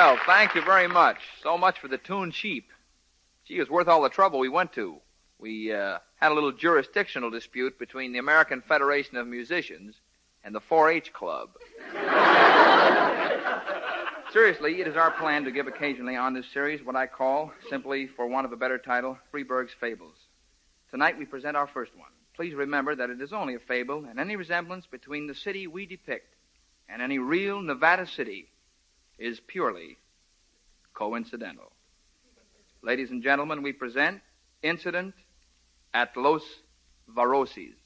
Well, thank you very much. So much for the tune Cheap. Gee, it was worth all the trouble we went to. We had a little jurisdictional dispute between the American Federation of Musicians and the 4-H Club. Seriously, it is our plan to give occasionally on this series what I call, simply for want of a better title, Freeburg's Fables. Tonight we present our first one. Please remember that it is only a fable, and any resemblance between the city we depict and any real Nevada city is purely coincidental. Ladies and gentlemen, we present Incident at Los Varoses.